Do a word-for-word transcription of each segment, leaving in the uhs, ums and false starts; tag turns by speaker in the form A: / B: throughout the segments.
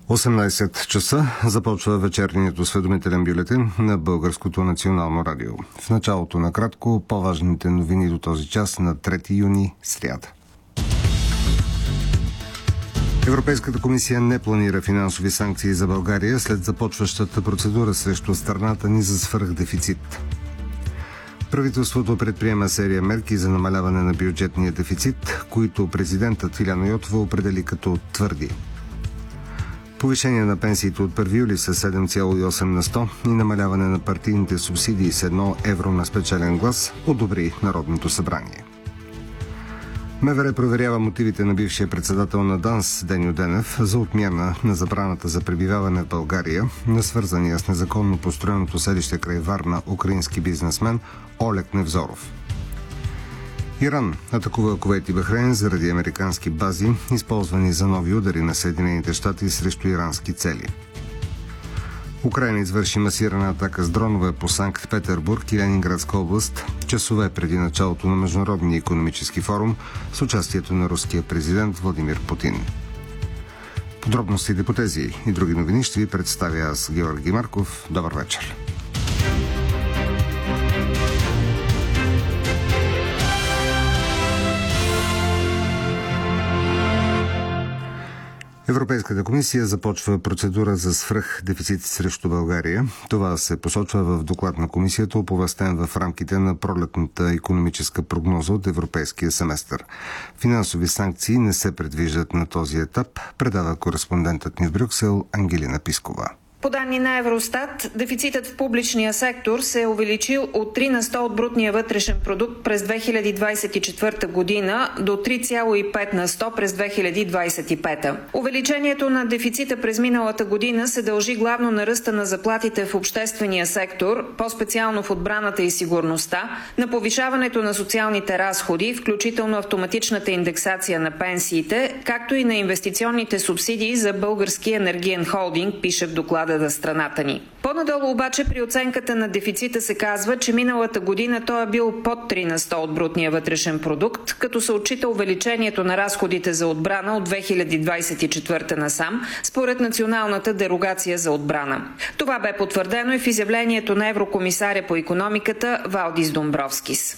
A: осемнайсет часа започва вечерният осведомителен бюлетин на Българското национално радио. В началото на кратко по-важните новини до този час на трети юни, сряда. Европейската комисия не планира финансови санкции за България след започващата процедура срещу страната ни за свръхдефицит. Правителството предприема серия мерки за намаляване на бюджетния дефицит, които президентът Илияна Йотова определи като твърди. Повишение на пенсиите от първи юли с седем цяло и осем на сто и намаляване на партийните субсидии с едно евро на спечелен глас одобри Народното събрание. МВР проверява мотивите на бившия председател на ДАНС Деньо Денев за отмяна на забраната за пребиваване в България на свързания с незаконно построеното селище край Варна украински бизнесмен Олег Невзоров. Иран атакува Кувейт и Бахрейн заради американски бази, използвани за нови удари на Съединените щати срещу ирански цели. Украйна извърши масирана атака с дронове по Санкт-Петербург и Ленинградска област, часове преди началото на Международния икономически форум с участието на руския президент Владимир Путин. Подробностите по тези и други новини ще ви представя аз, Георги Марков. Добър вечер. Европейската комисия започва процедура за свръхдефицит срещу България. Това се посочва в доклад на комисията, оповестен в рамките на пролетната икономическа прогноза от Европейския семестър. Финансови санкции не се предвиждат на този етап, предава кореспондентът ни в Брюксел Ангелина Пискова.
B: По данни на Евростат, дефицитът в публичния сектор се е увеличил от три на сто от брутния вътрешен продукт през две хиляди двадесет и четвърта година до три цяло и пет на сто през две хиляди двадесет и пета. Увеличението на дефицита през миналата година се дължи главно на ръста на заплатите в обществения сектор, по-специално в отбраната и сигурността, на повишаването на социалните разходи, включително автоматичната индексация на пенсиите, както и на инвестиционните субсидии за Българския енергиен холдинг, пише в доклада за страната ни. По-надолу обаче при оценката на дефицита се казва, че миналата година той е бил под три на сто от брутния вътрешен продукт, като се отчита увеличението на разходите за отбрана от две хиляди двадесет и четвърта насам, според националната дерогация за отбрана. Това бе потвърдено и в изявлението на еврокомисаря по икономиката Валдис Домбровскис.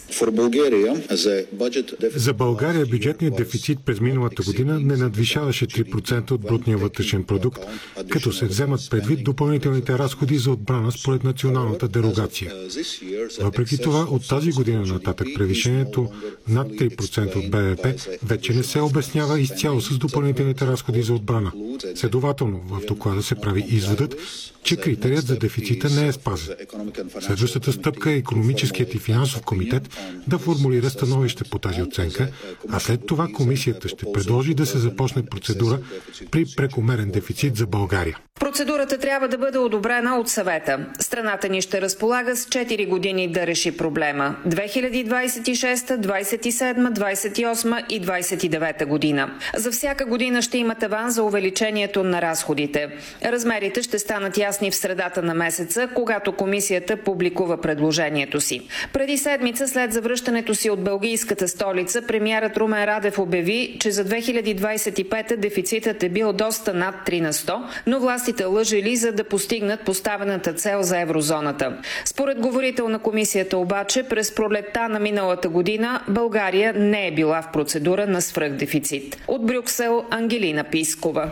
C: За България бюджетният дефицит през миналата година не надвишаваше три процента от брутния вътрешен продукт, като се вземат предвид допълнителните разходи за отбрана според националната дерогация. Въпреки това, от тази година нататък превишението над три процента от БВП вече не се обяснява изцяло с допълнителните разходи за отбрана. Следователно, в доклада се прави изводът, че критерият за дефицита не е спазен. Следващата стъпка е икономическият и финансов комитет да формулира становище по тази оценка, а след това комисията ще предложи да се започне процедура при прекомерен дефицит за България.
B: Процедурата трябва да бъде одобрена от съвета. Страната ни ще разполага с четири години да реши проблема. две хиляди двадесет и шеста, двадесет и седма, двадесет и осма и двадесет и девета година. За всяка година ще има таван за увеличението на разходите. Размерите ще станат ясни в средата на месеца, когато комисията публикува предложението си. Преди седмица, след завръщането си от белгийската столица, премиерът Румен Радев обяви, че за две хиляди двадесет и пета дефицитът е бил доста над три на сто, но властите лъжели, за да постигнат поставената цел за еврозоната. Според говорител на комисията обаче, през пролетта на миналата година България не е била в процедура на свръхдефицит. От Брюксел Ангелина Пискова.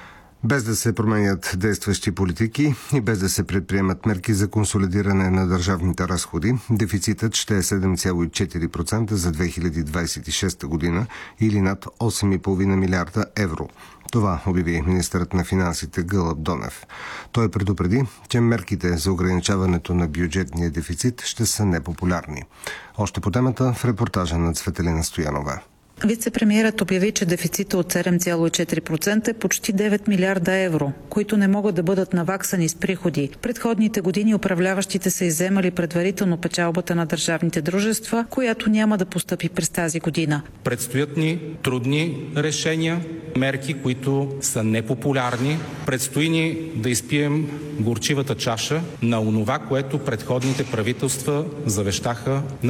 A: Без да се променят действащи политики и без да се предприемат мерки за консолидиране на държавните разходи, дефицитът ще е седем цяло и четири процента за две хиляди двадесет и шеста година или над осем цяло и пет милиарда евро. Това обяви министърът на финансите Гълъб Донев. Той предупреди, че мерките за ограничаването на бюджетния дефицит ще са непопулярни. Още по темата в репортажа на Цветелина Стоянова.
D: Вице-премиерът обяви, че дефицитът от седем цяло и четири процента е почти девет милиарда евро, които не могат да бъдат наваксани с приходи. Предходните години управляващите са изземали предварително печалбата на държавните дружества, която няма да постъпи през тази година.
E: Предстоят ни трудни решения, мерки, които са непопулярни. Предстои ни да изпием горчивата чаша на онова, което предходните правителства завещаха на